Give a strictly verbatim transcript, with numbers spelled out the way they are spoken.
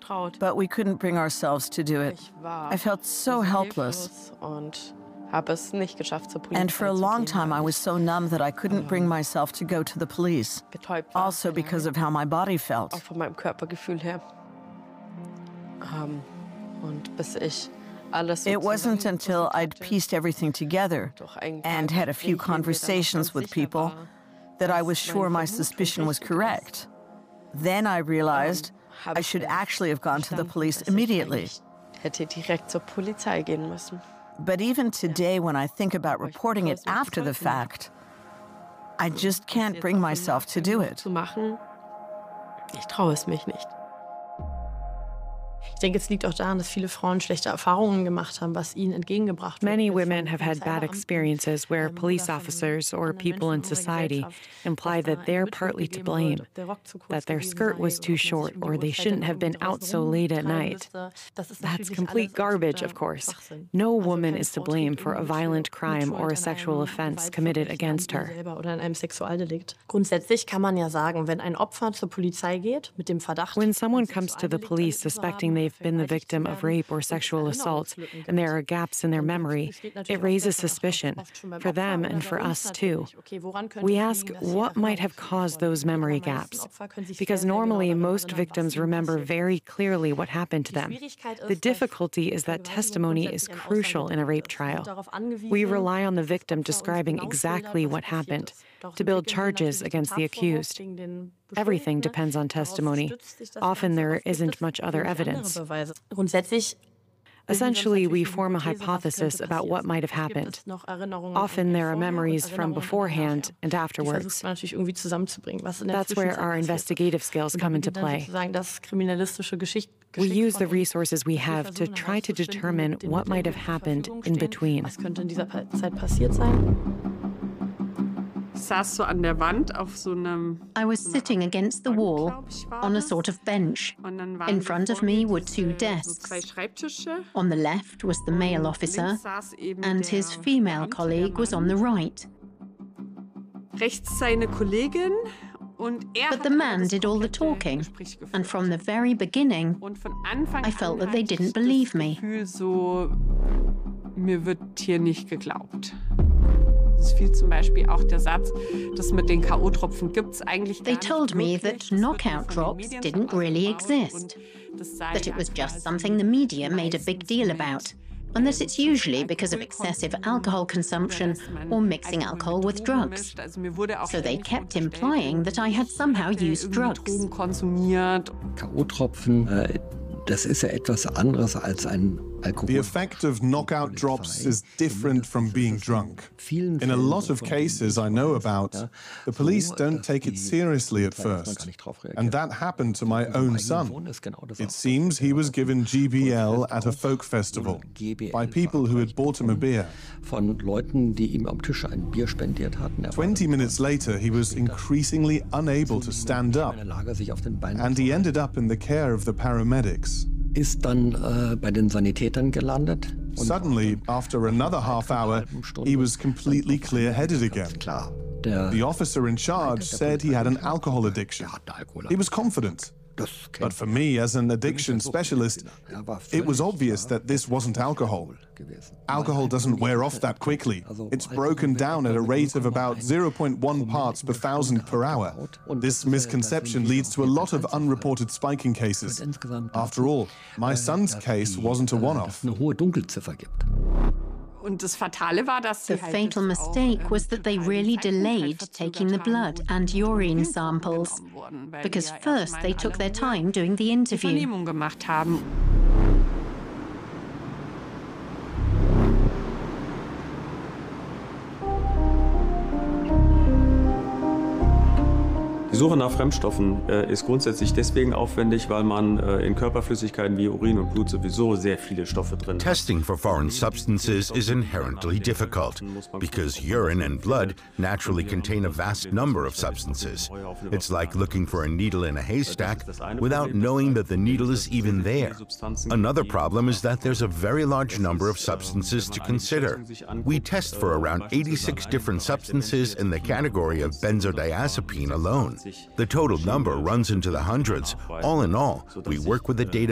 but we couldn't bring ourselves to do it. I felt so helpless. And for a long time, I was so numb that I couldn't bring myself to go to the police, also because of how my body felt. It wasn't until I'd pieced everything together and had a few conversations with people that I was sure my suspicion was correct. Then I realized I should actually have gone to the police immediately. But even today, when I think about reporting it after the fact, I just can't bring myself to do it. Ich traue es mich nicht. Ich denke, es liegt auch daran, dass viele Frauen schlechte Erfahrungen gemacht haben, was ihnen entgegengebracht wird. Many women have had bad experiences where police officers or people in society imply that they're partly to blame, that their skirt was too short or they shouldn't have been out so late at night. That's complete garbage, of course. No woman is to blame for a violent crime or a sexual offense committed against her. Grundsätzlich kann man ja sagen, wenn ein Opfer zur Polizei geht mit dem Verdacht, when someone comes to the police suspecting they've been the victim of rape or sexual assault, and there are gaps in their memory, it raises suspicion, for them and for us too. We ask what might have caused those memory gaps, because normally most victims remember very clearly what happened to them. The difficulty is that testimony is crucial in a rape trial. We rely on the victim describing exactly what happened to build charges against the accused. Everything depends on testimony. Often there isn't much other evidence. Essentially, we form a hypothesis about what might have happened. Often there are memories from beforehand and afterwards. That's where our investigative skills come into play. We use the resources we have to try to determine what might have happened in between. I was sitting against the wall on a sort of bench. In front of me were two desks. On the left was the male officer, and his female colleague was on the right. But the man did all the talking, and from the very beginning, I felt that they didn't believe me. They told me that knockout drops didn't really exist, that it was just something the media made a big deal about, and that it's usually because of excessive alcohol consumption or mixing alcohol with drugs. So they kept implying that I had somehow used drugs. K O-Tropfen, äh, das ist ja etwas anderes als ein Alkohol. The effect of knockout drops is different from being drunk. In a lot of cases I know about, the police don't take it seriously at first. And that happened to my own son. It seems he was given G B L at a folk festival by people who had bought him a beer. Von Leuten, die ihm am Tisch ein Bier spendiert hatten. Twenty minutes later, he was increasingly unable to stand up, and he ended up in the care of the paramedics. Ist dann äh, bei den Sanitätern gelandet. Suddenly, after another half hour, he was completely clear-headed again. The officer in charge said he had an alcohol addiction. He was confident. But for me, as an addiction specialist, it was obvious that this wasn't alcohol. Alcohol doesn't wear off that quickly. It's broken down at a rate of about zero point one parts per thousand per hour. This misconception leads to a lot of unreported spiking cases. After all, my son's case wasn't a one-off. The fatal mistake was that they really delayed taking the blood and urine samples, because first they took their time doing the interview. Die Suche nach Fremdstoffen äh, ist grundsätzlich deswegen aufwendig, weil man äh, in Körperflüssigkeiten wie Urin und Blut sowieso sehr viele Stoffe drin hat. Testing for foreign substances is inherently difficult because urine and blood naturally contain a vast number of substances. It's like looking for a needle in a haystack without knowing that the needle is even there. Another problem is that there's a very large number of substances to consider. We test for around eighty-six different substances in the category of benzodiazepine alone. The total number runs into the hundreds. All in all, we work with a data